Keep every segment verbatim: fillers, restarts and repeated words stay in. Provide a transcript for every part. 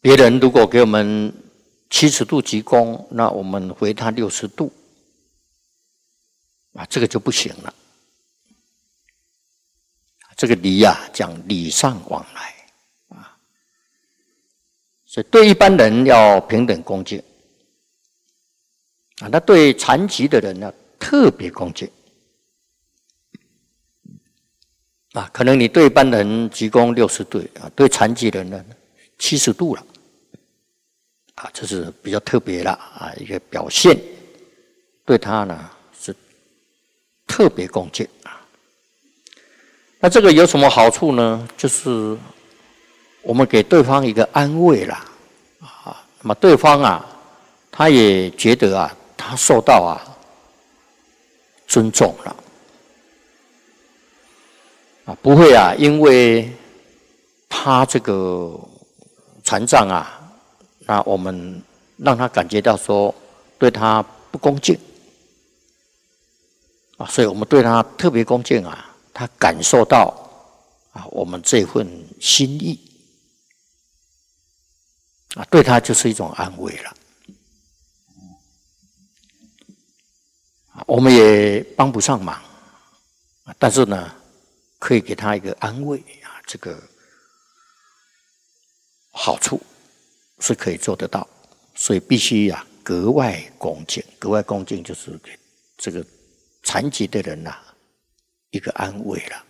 别人如果给我们七十度鞠躬，那我们回他六十度，啊，这个就不行了。这个礼啊，讲礼尚往来啊，所以对一般人要平等恭敬啊，那对残疾的人呢，特别恭敬啊。可能你对一般人鞠躬六十度啊，对残疾人呢七十度了啊，这是比较特别了啊，一个表现，对他呢是特别恭敬啊。那这个有什么好处呢？就是我们给对方一个安慰啦，啊，那么对方啊，他也觉得啊，他受到啊尊重了，啊，不会啊，因为他这个残障啊，那我们让他感觉到说对他不恭敬啊，所以我们对他特别恭敬啊。他感受到啊，我们这份心意啊，对他就是一种安慰了。我们也帮不上忙，但是呢，可以给他一个安慰啊，这个好处是可以做得到，所以必须呀、啊、格外恭敬，格外恭敬就是给这个残疾的人呐、啊。一个安慰了。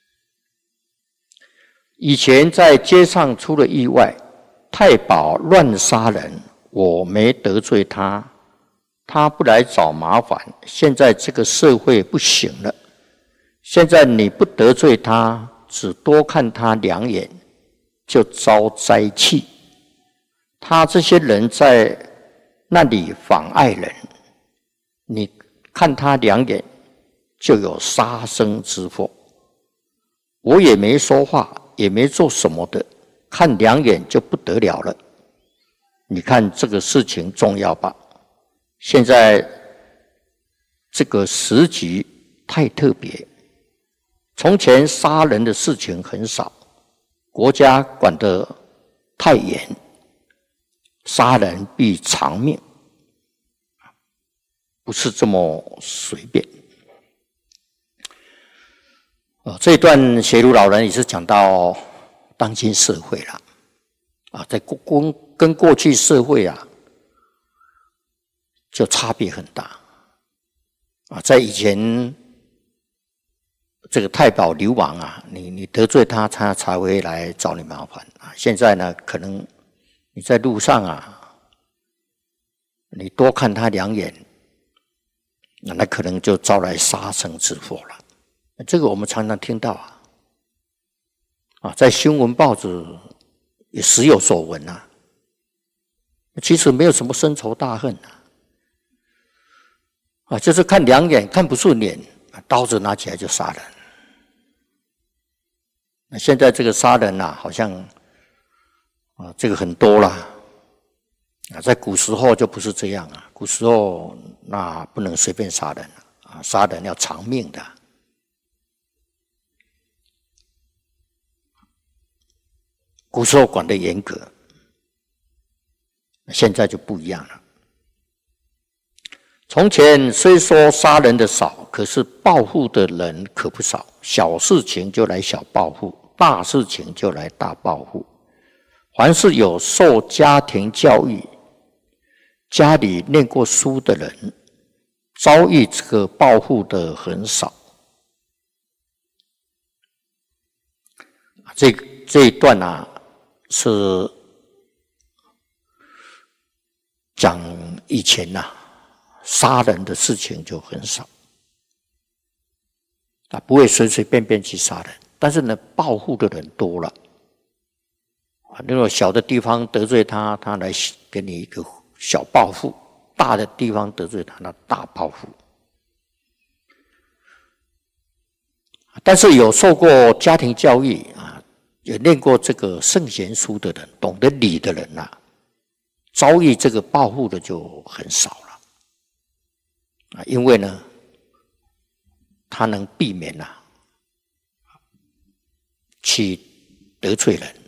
以前在街上出了意外，太保乱杀人，我没得罪他，他不来找麻烦。现在这个社会不行了，现在你不得罪他，只多看他两眼，就遭灾气。他这些人在那里妨碍人，你看他两眼，就有杀生之祸。我也没说话，也没做什么的，看两眼就不得了了。你看这个事情重要吧？现在这个时局太特别，从前杀人的事情很少，国家管得太严，杀人必偿命，不是这么随便。这一段协如老人也是讲到当今社会了啊，在跟跟过去社会啊，就差别很大啊。在以前，这个太保流氓啊，你你得罪他，他才会来找你麻烦啊。现在呢，可能你在路上啊，你多看他两眼，那那可能就招来杀生之祸了。这个我们常常听到啊，啊，在新闻报纸也时有所闻啊。其实没有什么深仇大恨啊，啊，就是看两眼看不顺眼，刀子拿起来就杀人。那现在这个杀人啊，好像啊，这个很多啦。啊，在古时候就不是这样啊，古时候那不能随便杀人啊，杀人要偿命的。古时候管得严格，现在就不一样了。从前虽说杀人的少，可是报复的人可不少。小事情就来小报复，大事情就来大报复。凡是有受家庭教育、家里念过书的人，遭遇这个报复的很少。这这一段啊，是讲以前呐、啊，杀人的事情就很少啊，不会随随便便去杀人。但是呢，报复的人多了啊。那种小的地方得罪他，他来给你一个小报复；大的地方得罪他，那大报复。但是有受过家庭教育啊，也念过这个圣贤书的人，懂得礼的人啊，遭遇这个报复的就很少了啊，因为呢，他能避免啊去得罪人。